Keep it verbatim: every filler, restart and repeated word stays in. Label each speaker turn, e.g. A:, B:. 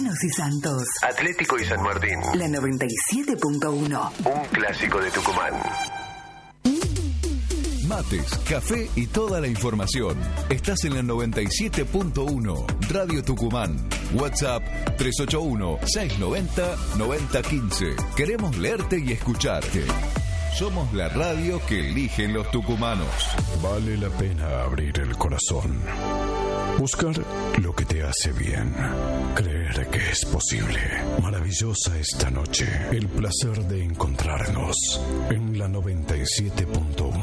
A: y Santos.
B: Atlético y San Martín.
A: La noventa y siete punto uno.
B: Un clásico de Tucumán.
C: Mates, café y toda la información. Estás en la noventa y siete punto uno. Radio Tucumán. WhatsApp tres ocho uno, seis nueve cero, nueve cero uno cinco. Queremos leerte y escucharte. Somos la radio que eligen los tucumanos.
D: Vale la pena abrir el corazón. Buscar lo que te hace bien. Creer que es posible. Maravillosa esta noche. El placer de encontrarnos en la noventa y siete punto uno.